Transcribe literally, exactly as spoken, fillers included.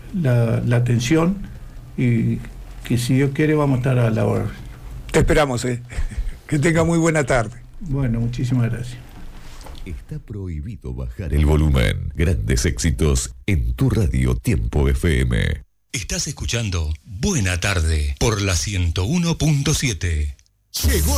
la, la atención y que si Dios quiere vamos a estar a la hora. Te esperamos, ¿eh? Que tenga muy buena tarde. Bueno, muchísimas gracias. Está prohibido bajar el volumen. Grandes éxitos en tu radio Tiempo F M. Estás escuchando Buena Tarde por la ciento uno punto siete. Llegó